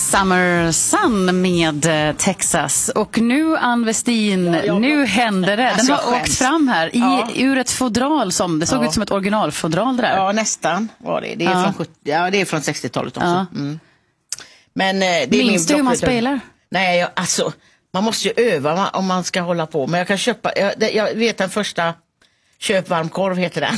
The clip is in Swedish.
Summer Sun med Texas. Och nu, Ann Westin, nu händer det. Den har åkt fram här ur ett fodral som, det såg ut som ett originalfodral där. Ja, nästan var det. Det är från det är från 60-talet också. Ja. Mm. Men det är minns du hur man spelar? Nej, alltså man måste ju öva om man ska hålla på. Men jag kan köpa, jag vet den första köp varm korv heter den.